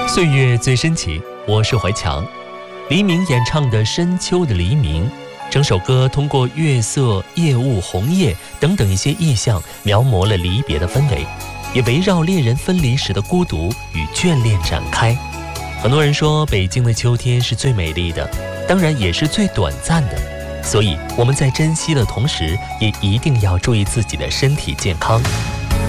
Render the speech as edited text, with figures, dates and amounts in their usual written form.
岁月最深情，我是怀强。黎明演唱的《深秋的黎明》，整首歌通过月色、夜雾、红叶等等一些意象，描摹了离别的氛围，也围绕恋人分离时的孤独与眷恋展开。很多人说，北京的秋天是最美丽的，当然也是最短暂的。所以我们在珍惜的同时，也一定要注意自己的身体健康。